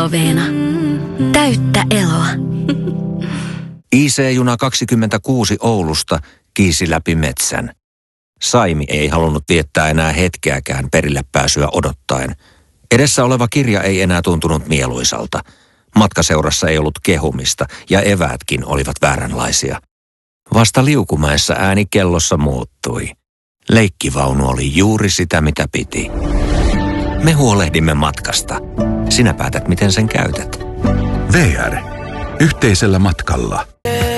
Eloveena. Täyttä eloa. IC-juna 26 Oulusta kiisi läpi metsän. Saimi ei halunnut viettää enää hetkeäkään perille pääsyä odottaen. Edessä oleva kirja ei enää tuntunut mieluisalta. Matkaseurassa ei ollut kehumista ja eväätkin olivat vääränlaisia. Vasta Liukumäessä ääni kellossa muuttui. Leikkivaunu oli juuri sitä, mitä piti. Me huolehdimme matkasta. Sinä päätät, miten sen käytät. VR. Yhteisellä matkalla.